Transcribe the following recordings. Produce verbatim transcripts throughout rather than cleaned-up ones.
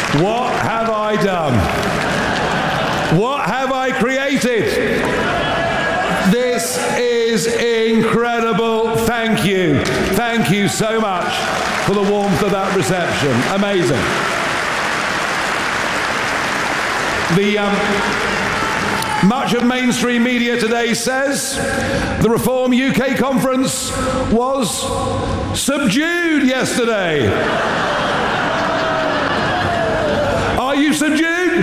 What have I done? What have I created? This is incredible. Thank you. Thank you so much for the warmth of that reception. Amazing. The um, much of mainstream media today says the Reform U K conference was subdued yesterday. Are you subdued?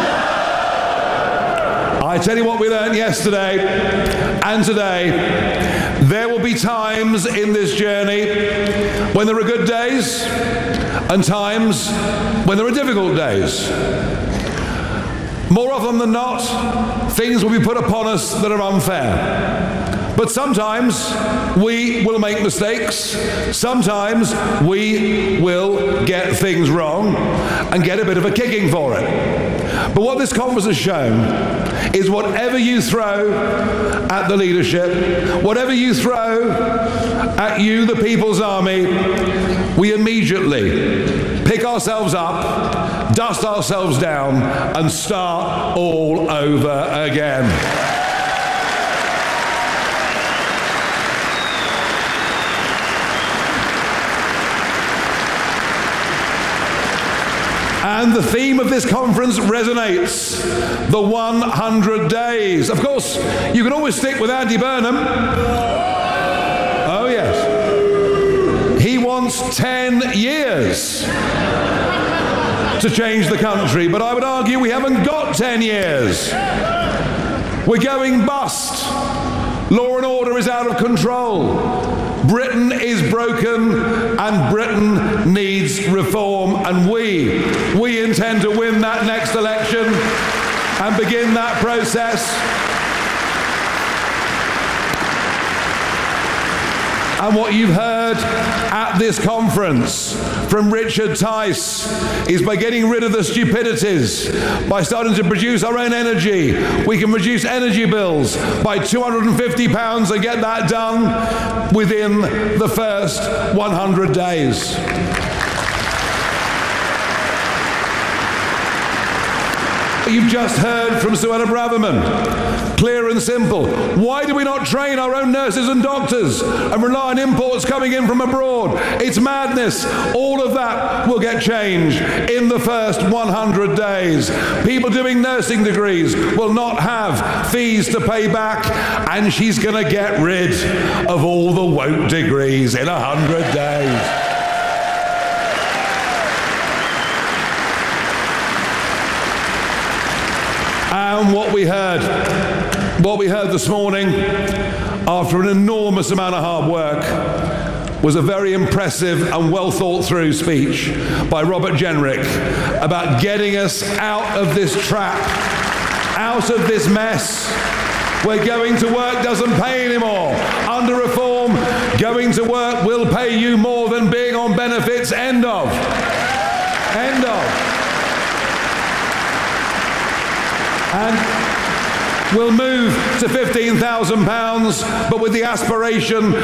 I tell you what we learned yesterday and today. There will be times in this journey when there are good days and times when there are difficult days. More often than not, things will be put upon us that are unfair. But sometimes we will make mistakes. Sometimes we will get things wrong and get a bit of a kicking for it. But what this conference has shown is whatever you throw at the leadership, whatever you throw at you, the People's Army, we immediately pick ourselves up, dust ourselves down, and start all over again. And the theme of this conference resonates, the one hundred days. Of course, you can always stick with Andy Burnham. Oh yes. He wants ten years to change the country, but I would argue we haven't got ten years. We're going bust. Law and order is out of control. Britain is broken and Britain needs reform, and we, we intend to win that next election and begin that process. And what you've heard at this conference from Richard Tice is by getting rid of the stupidities, by starting to produce our own energy, we can reduce energy bills by two hundred fifty pounds and get that done within the first one hundred days. You've just heard from Suella Braverman. Clear and simple. Why do we not train our own nurses and doctors and rely on imports coming in from abroad? It's madness. All of that will get changed in the first one hundred days. People doing nursing degrees will not have fees to pay back, and she's going to get rid of all the woke degrees in one hundred days. And what we heard, what we heard this morning, after an enormous amount of hard work, was a very impressive and well thought through speech by Robert Jenrick about getting us out of this trap, out of this mess where going to work doesn't pay anymore. Under reform, going to work will pay you more than being on benefits. End of. End of. And we'll move to fifteen thousand pounds, but with the aspiration